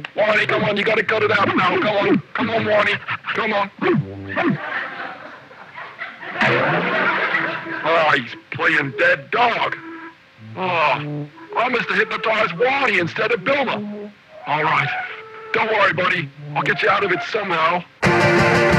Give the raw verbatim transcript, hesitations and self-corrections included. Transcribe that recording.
Warnie, come on, you gotta cut it out now. Come on, come on, Warnie, come on. Oh, he's playing dead dog. Oh, I must have hypnotized Warnie instead of Bilma. All right, don't worry, buddy. I'll get you out of it somehow.